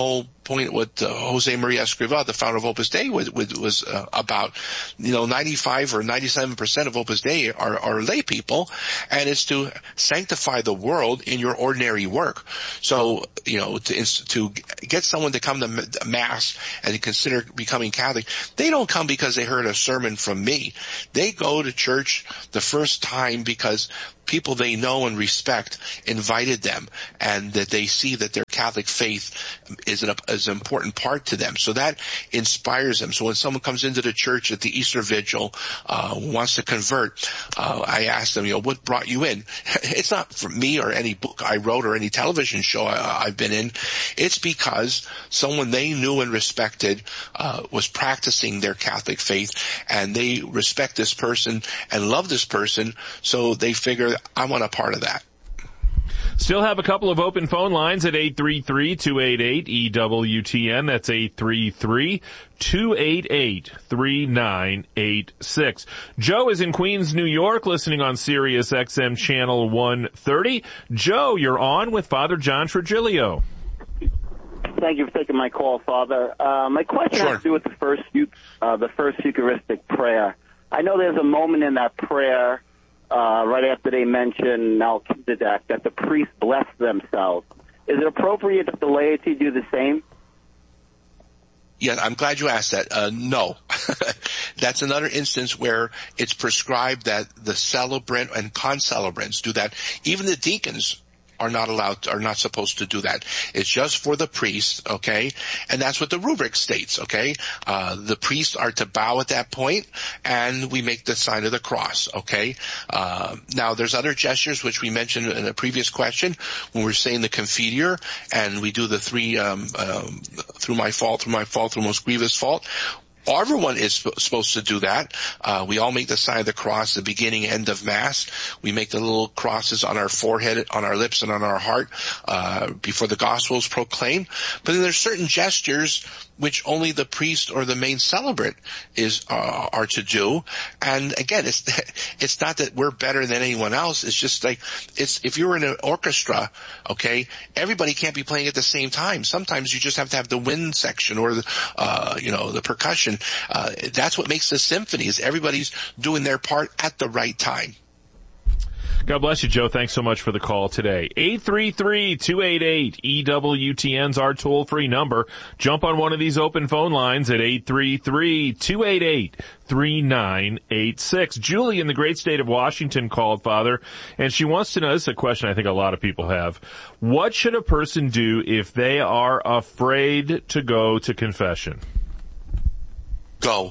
Speaker 11: point what uh, Jose Maria Escrivá, the founder of Opus Dei, was, was uh, about. You know, ninety-five or ninety-seven percent of Opus Dei are, are lay people, and it's to sanctify the world in your ordinary work. So, you know, to, to get someone to come to Mass and to consider becoming Catholic, they don't come because they heard a sermon from me. They go to church the first time because people they know and respect invited them, and that they see that their Catholic faith is an, is an important part to them. So that inspires them. So when someone comes into the church at the Easter Vigil, uh, wants to convert, uh, I ask them, you know, what brought you in? It's not from me or any book I wrote or any television show I, I've been in. It's because someone they knew and respected, uh, was practicing their Catholic faith, and they respect this person and love this person, so they figure, I want a part of that.
Speaker 12: Still have a couple of open phone lines at eight three three, two eight eight, E W T N. That's eight three three, two eight eight, three nine eight six. Joe is in Queens, New York, listening on Sirius X M Channel one thirty. Joe, you're on with Father John Trigilio.
Speaker 19: Thank you for taking my call, Father. Uh, my question
Speaker 11: Sure.
Speaker 19: has to do with the first, uh, the first Eucharistic prayer. I know there's a moment in that prayer Uh, right after they mention Melchizedek, that the priests bless themselves. Is it appropriate that the laity do the same?
Speaker 11: Yeah, I'm glad you asked that. Uh, no. That's another instance where it's prescribed that the celebrant and concelebrants do that. Even the deacons are not allowed, to, are not supposed to do that. It's just for the priests, okay? And that's what the rubric states, okay? Uh, the priests are to bow at that point, and we make the sign of the cross, okay? Uh, now there's other gestures which we mentioned in a previous question when we're saying the Confiteor, and we do the three, um, um, through my fault, through my fault, through most grievous fault. Everyone is supposed to do that. Uh, we all make the sign of the cross, the beginning, end of Mass. We make the little crosses on our forehead, on our lips, and on our heart, uh, before the gospel is proclaimed. But then there's certain gestures which only the priest or the main celebrant is, uh, are to do. And again, it's, it's not that we're better than anyone else. It's just like, it's, if you're in an orchestra, okay, everybody can't be playing at the same time. Sometimes you just have to have the wind section or the, uh, you know, the percussion. Uh, that's what makes the symphony, is everybody's doing their part at the right time.
Speaker 12: God bless you, Joe. Thanks so much for the call today. eight three three, two eight eight, E W T N's our toll-free number. Jump on one of these open phone lines at eight three three, two eight eight, three nine eight six. Julie in the great state of Washington called, Father, and she wants to know, this is a question I think a lot of people have. What should a person do if they are afraid to go to confession?
Speaker 11: Go.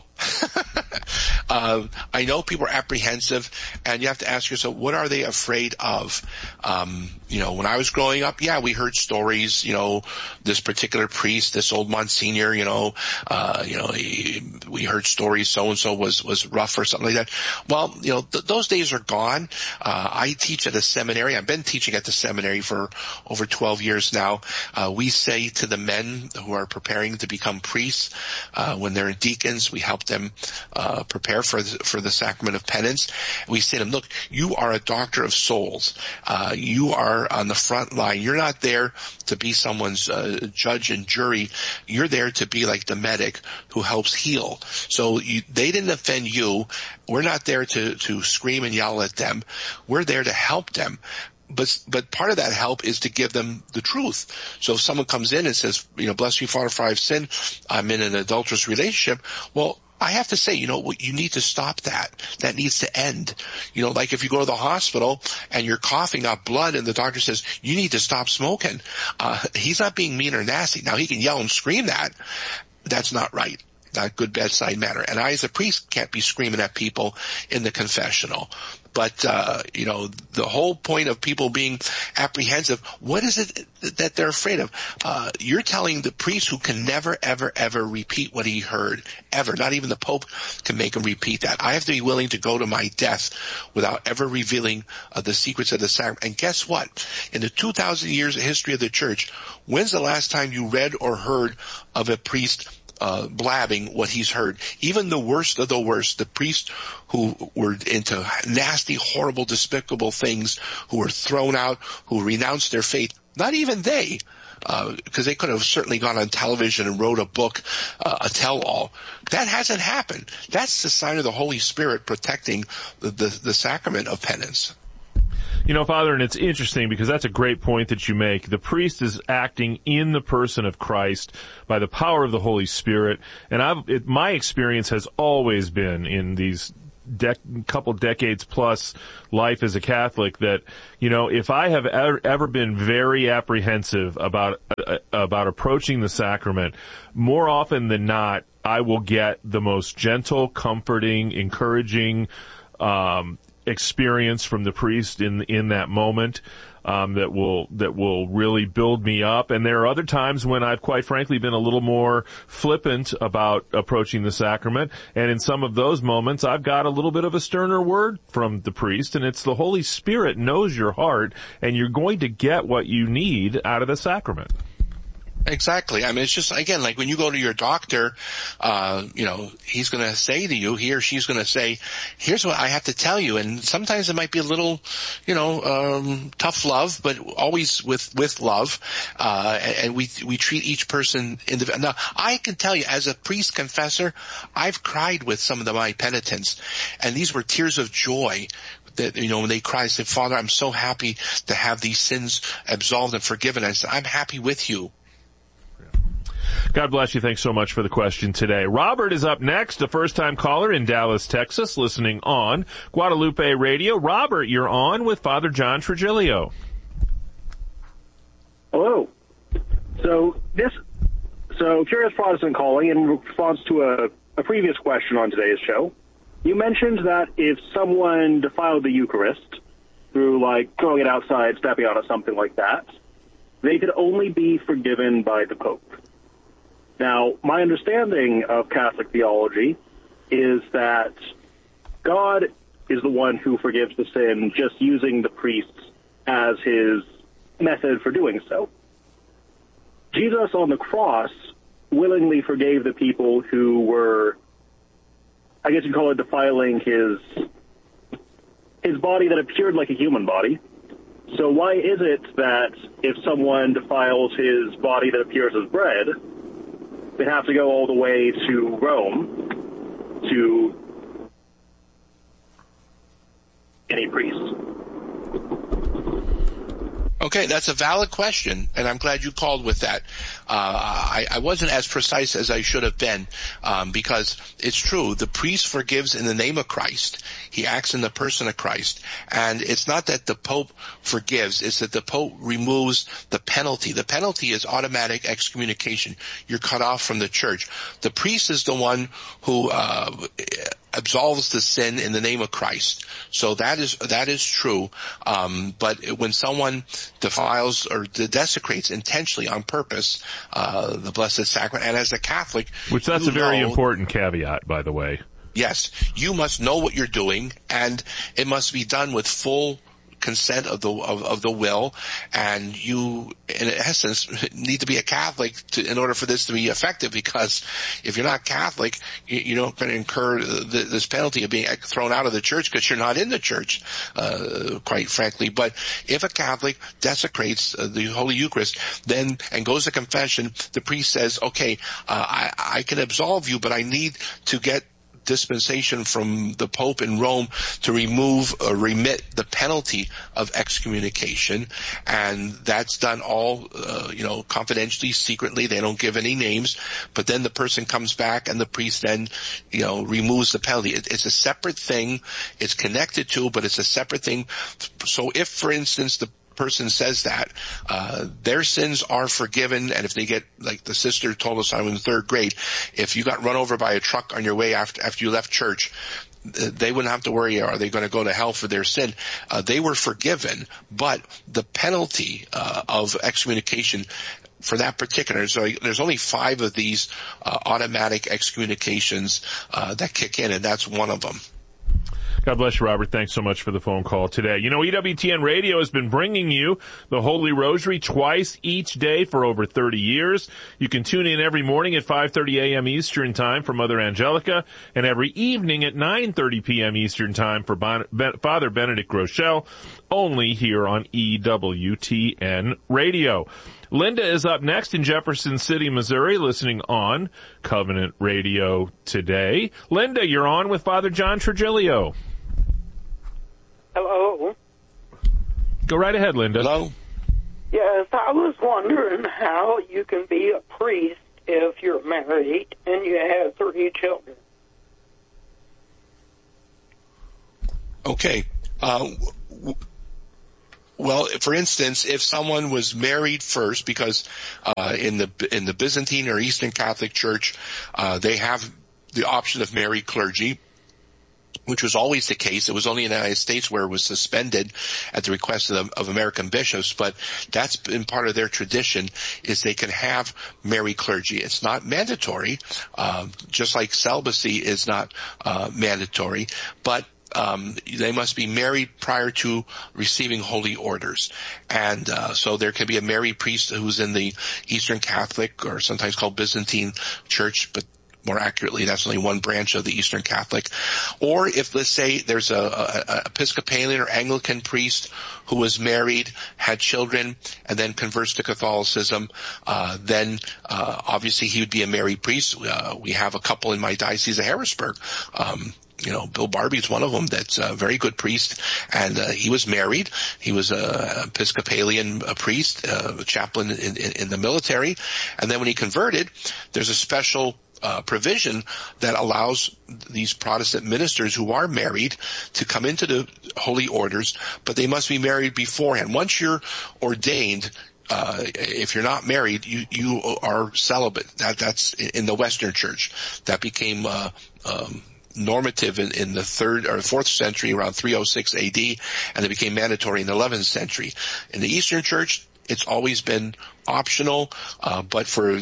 Speaker 11: uh, I know people are apprehensive, and you have to ask yourself, what are they afraid of? Um, you know, when I was growing up, yeah, we heard stories, you know, this particular priest, this old Monsignor, you know, uh, you know, he, we heard stories, so-and-so was, was rough or something like that. Well, you know, th- those days are gone. Uh, I teach at a seminary. I've been teaching at the seminary for over twelve years now. Uh, we say to the men who are preparing to become priests, uh, when they're deacons, we help them uh prepare for the, for the sacrament of penance. We say to them, look, you are a doctor of souls. Uh you are on the front line. You're not there to be someone's uh, judge and jury. You're there to be like the medic who helps heal. So you, they didn't offend you. We're not there to to scream and yell at them. We're there to help them. But, but part of that help is to give them the truth. So if someone comes in and says, you know, bless me, Father, for I've sinned, I'm in an adulterous relationship, well, I have to say, you know, you need to stop that. That needs to end. You know, like if you go to the hospital and you're coughing up blood and the doctor says, you need to stop smoking. Uh, he's not being mean or nasty. Now, he can yell and scream that. That's not right. Not good bedside manner. And I, as a priest, can't be screaming at people in the confessional. But, uh, you know, the whole point of people being apprehensive, what is it that they're afraid of? Uh, you're telling the priest who can never, ever, ever repeat what he heard, ever. Not even the Pope can make him repeat that. I have to be willing to go to my death without ever revealing uh, the secrets of the sacrament. And guess what? In the two thousand years of history of the church, when's the last time you read or heard of a priest Uh, blabbing what he's heard? Even the worst of the worst, the priests who were into nasty, horrible, despicable things, who were thrown out, who renounced their faith, Not even they. Because uh, they could have certainly gone on television and wrote a book, uh, a tell-all. That hasn't happened. That's the sign of the Holy Spirit protecting the, the, the sacrament of penance.
Speaker 12: You know, Father, and it's interesting because that's a great point that you make. The priest is acting in the person of Christ by the power of the Holy Spirit. And I've, it, my experience has always been in these dec- couple decades plus life as a Catholic that, you know, if I have ever, ever been very apprehensive about, uh, about approaching the sacrament, more often than not, I will get the most gentle, comforting, encouraging, um, experience from the priest in in that moment um, that will that will really build me up. And there are other times when I've quite frankly been a little more flippant about approaching the sacrament. And in some of those moments, I've got a little bit of a sterner word from the priest. And it's the Holy Spirit knows your heart, and you're going to get what you need out of the sacrament.
Speaker 11: Exactly. I mean, it's just, again, like when you go to your doctor, uh, you know, he's going to say to you, he or she's going to say, here's what I have to tell you. And sometimes it might be a little, you know, um, tough love, but always with, with love. Uh, and we, we treat each person individually. Now, I can tell you, as a priest confessor, I've cried with some of the, my penitents, and these were tears of joy. That, you know, when they cry, I say, Father, I'm so happy to have these sins absolved and forgiven. I said, I'm happy with you.
Speaker 12: God bless you. Thanks so much for the question today. Robert is up next, a first-time caller in Dallas, Texas, listening on Guadalupe Radio. Robert, you're on with Father John Trigilio.
Speaker 20: Hello. So this, so Curious Protestant calling in response to a, a previous question on today's show. You mentioned that if someone defiled the Eucharist through, like, throwing it outside, stepping on it, something like that, they could only be forgiven by the Pope. Now, my understanding of Catholic theology is that God is the one who forgives the sin, just using the priests as his method for doing so. Jesus on the cross willingly forgave the people who were, I guess you'd call it, defiling his his body that appeared like a human body. So why is it that if someone defiles his body that appears as bread, they have to go all the way to Rome to any priest?
Speaker 11: Okay, that's a valid question, and I'm glad you called with that. Uh, I, I wasn't as precise as I should have been, um, because it's true. The priest forgives in the name of Christ. He acts in the person of Christ. And it's not that the Pope forgives, it's that the Pope removes the penalty. The penalty is automatic excommunication. You're cut off from the church. The priest is the one who uh absolves the sin in the name of Christ. So that is that is true. Um, but when someone defiles or desecrates intentionally on purpose uh, the Blessed Sacrament, and as a Catholic,
Speaker 12: which that's a very
Speaker 11: know,
Speaker 12: important caveat, by the way.
Speaker 11: Yes, you must know what you're doing, and it must be done with full consent of the of, of the will, and you, in essence, need to be a Catholic to, in order for this to be effective. Because if you're not Catholic, you, you're not going to incur the, this penalty of being thrown out of the church because you're not in the church, uh, quite frankly. But if a Catholic desecrates uh, the Holy Eucharist, then and goes to confession, the priest says, "Okay, uh, I, I can absolve you, but I need to get dispensation from the Pope in Rome to remove or remit the penalty of excommunication." And that's done all, uh, you know, confidentially, secretly. They don't give any names. But then the person comes back and the priest then, you know, removes the penalty. It, it's a separate thing. It's connected to, but it's a separate thing. So if, for instance, the person says that, uh, their sins are forgiven, and if they get, like the sister told us I'm in third grade, if you got run over by a truck on your way after, after you left church, they wouldn't have to worry, are they going to go to hell for their sin? Uh, they were forgiven, but the penalty, uh, of excommunication for that particular, so there's only five of these, uh, automatic excommunications, uh, that kick in, and that's one of them.
Speaker 12: God bless you, Robert. Thanks so much for the phone call today. You know, E W T N Radio has been bringing you the Holy Rosary twice each day for over thirty years. You can tune in every morning at five thirty a.m. Eastern Time for Mother Angelica, and every evening at nine thirty p.m. Eastern Time for bon- ben- Father Benedict Groeschel, only here on E W T N Radio. Linda is up next in Jefferson City, Missouri, listening on Covenant Radio today. Linda, you're on with Father John Trigilio.
Speaker 21: Hello.
Speaker 12: Go right ahead, Linda.
Speaker 11: Hello.
Speaker 21: Yes, I was wondering how you can be a priest if you're married and you have three children.
Speaker 11: Okay. Uh, w- well, for instance, if someone was married first, because uh, in the in the Byzantine or Eastern Catholic Church, uh, they have the option of married clergy, which was always the case. It was only in the United States where it was suspended at the request of, the, of American bishops, but that's been part of their tradition, is they can have married clergy. It's not mandatory, uh, just like celibacy is not uh, mandatory, but Um, they must be married prior to receiving holy orders. And uh, so there can be a married priest who's in the Eastern Catholic, or sometimes called Byzantine Church, but more accurately, that's only one branch of the Eastern Catholic. Or if, let's say, there's a, a, a Episcopalian or Anglican priest who was married, had children, and then converts to Catholicism, uh, then uh, obviously he would be a married priest. Uh, we have a couple in my diocese of Harrisburg. Um, You know, Bill Barbie's one of them that's a very good priest, and uh, he was married. He was a Episcopalian a priest, uh, a chaplain in, in, in the military, and then when he converted, there's a special uh, provision that allows these Protestant ministers who are married to come into the holy orders, but they must be married beforehand. Once you're ordained, Uh, if you're not married, you, you are celibate. That, that's in the Western Church. That became, uh, um, normative in, in the third or fourth century, around three oh six A D, and it became mandatory in the eleventh century. In the Eastern Church, it's always been optional, uh, but for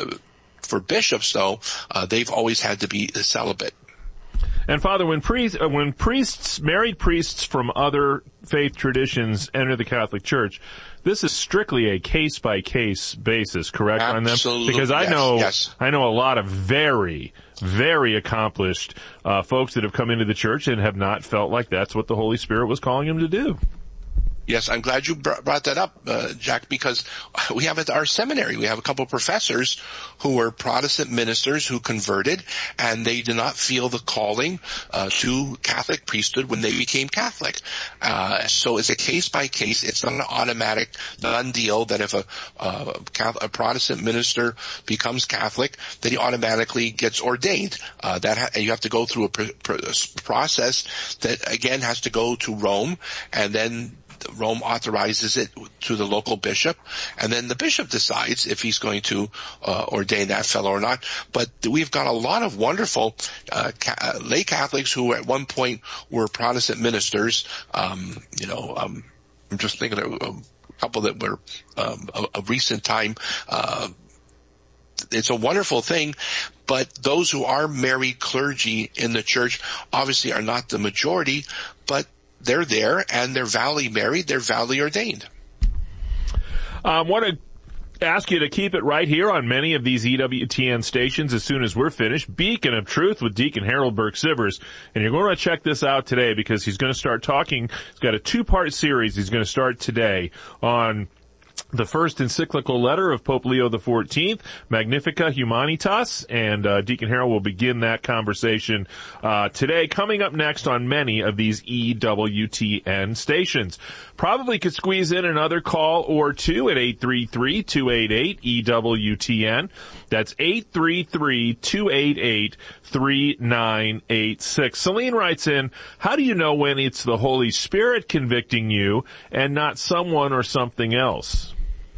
Speaker 11: for bishops, though, uh, they've always had to be celibate.
Speaker 12: And Father, when priests, uh, when priests, married priests from other faith traditions enter the Catholic Church, this is strictly a case-by-case basis, correct,
Speaker 11: Absolutely,
Speaker 12: on them? Because I
Speaker 11: yes,
Speaker 12: know,
Speaker 11: yes.
Speaker 12: I know a lot of very, very accomplished uh, folks that have come into the church and have not felt like that's what the Holy Spirit was calling them to do.
Speaker 11: Yes, I'm glad you brought that up, uh, Jack, because we have at our seminary, we have a couple of professors who were Protestant ministers who converted, and they did not feel the calling uh, to Catholic priesthood when they became Catholic. Uh, so it's a case by case. It's not an automatic done deal that if a, uh, a Protestant minister becomes Catholic, then he automatically gets ordained. Uh, that ha- you have to go through a pr- pr- process that, again, has to go to Rome, and then Rome authorizes it to the local bishop, and then the bishop decides if he's going to uh, ordain that fellow or not. But we've got a lot of wonderful uh, ca- lay Catholics who at one point were Protestant ministers. Um, you know, um, I'm just thinking of a couple that were um, a, a recent time. Uh, it's a wonderful thing. But those who are married clergy in the church obviously are not the majority, but they're there, and they're validly married, they're validly ordained.
Speaker 12: I want to ask you to keep it right here on many of these E W T N stations as soon as we're finished. Beacon of Truth with Deacon Harold Burke-Sivers. And you're going to check this out today because he's going to start talking. He's got a two-part series he's going to start today on the first encyclical letter of Pope Leo the fourteenth, Magnificat Humanitas, and uh, Deacon Harold will begin that conversation uh, today, coming up next on many of these E W T N stations. Probably could squeeze in another call or two at eight three three, two eight eight, E W T N. That's eight three three, two eight eight, three nine eight six. Celine writes in, how do you know when it's the Holy Spirit convicting you and not someone or something else?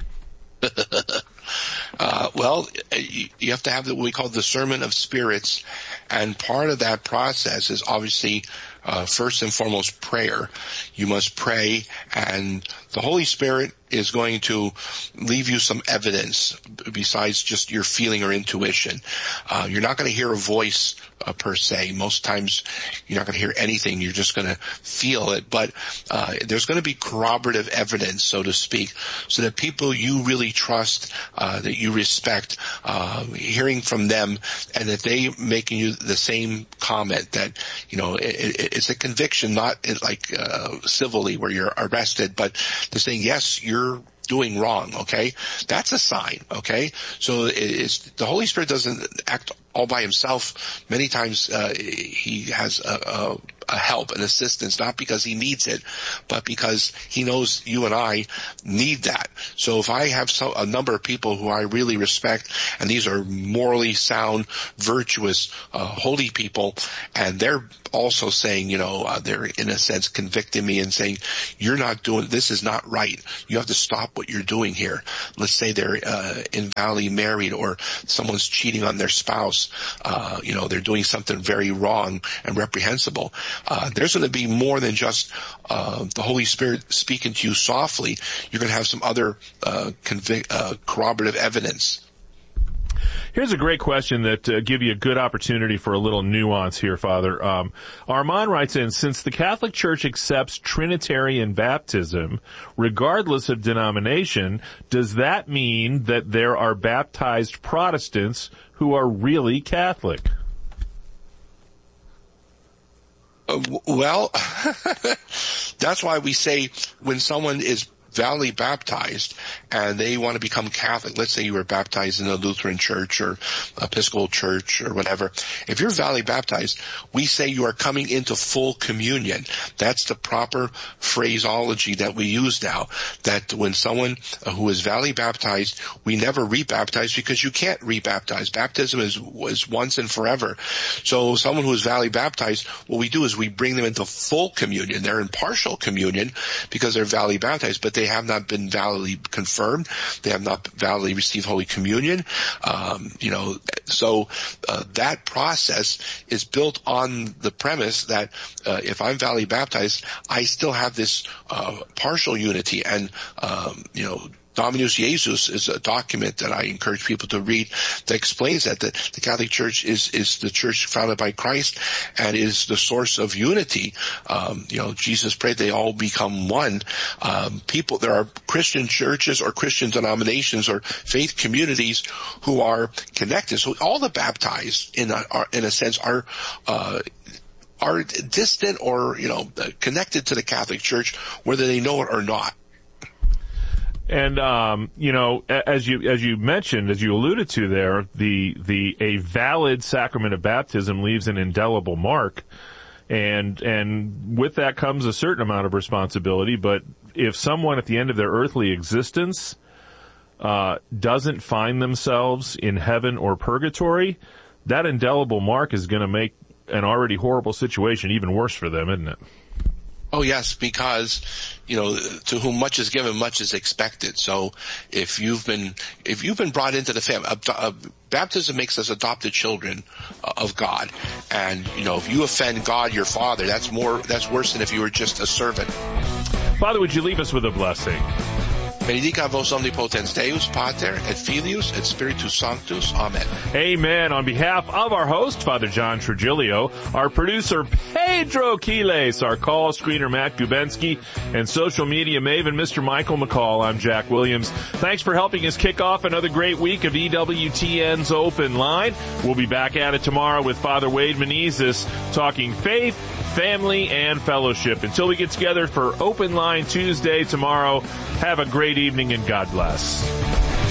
Speaker 11: uh, well, you, you have to have what we call discernment of spirits, and part of that process is obviously uh, first and foremost prayer. You must pray, and the Holy Spirit is going to leave you some evidence besides just your feeling or intuition. Uh, you're not going to hear a voice uh, per se. Most times you're not going to hear anything. You're just going to feel it. But uh, there's going to be corroborative evidence, so to speak, so that people you really trust, uh, that you respect, uh, hearing from them, and that they making you the same comment that, you know, it, it, it's a conviction, not like uh, civilly where you're arrested, but they're saying, yes, you're doing wrong, okay? That's a sign, okay? So it's, the Holy Spirit doesn't act all by himself. Many times uh, he has a, a, a help and assistance, not because he needs it, but because he knows you and I need that. So if I have so, a number of people who I really respect, and these are morally sound, virtuous, uh, holy people, and they're also saying, you know, uh, they're in a sense convicting me and saying, you're not doing, this is not right. You have to stop what you're doing here. Let's say they're uh, invalidly married, or someone's cheating on their spouse. Uh, you know, they're doing something very wrong and reprehensible. Uh, there's going to be more than just uh, the Holy Spirit speaking to you softly. You're going to have some other uh, convic- uh, corroborative evidence.
Speaker 12: Here's a great question that uh, give you a good opportunity for a little nuance here, Father. Um, Armand writes in, since the Catholic Church accepts Trinitarian baptism, regardless of denomination, does that mean that there are baptized Protestants who are really Catholic?
Speaker 11: Uh, w- well, that's why we say when someone is validly baptized and they want to become Catholic, let's say you were baptized in a Lutheran church or Episcopal church or whatever, if you're validly baptized, we say you are coming into full communion. That's the proper phraseology that we use now, that when someone who is validly baptized, we never rebaptize, because you can't rebaptize. Baptism is, is once and forever. So someone who is validly baptized, what we do is we bring them into full communion. They're in partial communion because they're validly baptized, but they They have not been validly confirmed. They have not validly received Holy Communion. Um, you know, so uh, that process is built on the premise that uh, if I'm validly baptized, I still have this uh, partial unity. And, um, you know, Dominus Jesus is a document that I encourage people to read that explains that the, the Catholic Church is, is the church founded by Christ and is the source of unity. Um, you know, Jesus prayed they all become one. Um, people, there are Christian churches or Christian denominations or faith communities who are connected. So all the baptized, in a, are, in a sense, are, uh, are distant or, you know, connected to the Catholic Church, whether they know it or not.
Speaker 12: And, um, you know, as you, as you mentioned, as you alluded to there, the, the, a valid sacrament of baptism leaves an indelible mark. And, and with that comes a certain amount of responsibility. But if someone at the end of their earthly existence, uh, doesn't find themselves in heaven or purgatory, that indelible mark is going to make an already horrible situation even worse for them, isn't it?
Speaker 11: Oh, yes, because, you know, to whom much is given, much is expected. So if you've been, if you've been brought into the family, uh, uh, baptism makes us adopted children uh, of God. And, you know, if you offend God, your Father, that's more, that's worse than if you were just a servant.
Speaker 12: Father, would you leave us with a blessing?
Speaker 11: Benedicat vos omnipotens Deus, Pater, et Filius, et Spiritus Sanctus. Amen.
Speaker 12: Amen. On behalf of our host, Father John Trujillo, our producer, Pedro Quiles, our call screener, Matt Gubensky, and social media maven, Mister Michael McCall, I'm Jack Williams. Thanks for helping us kick off another great week of E W T N's Open Line. We'll be back at it tomorrow with Father Wade Menezes talking faith, family, and fellowship. Until we get together for Open Line Tuesday tomorrow, have a great evening and God bless.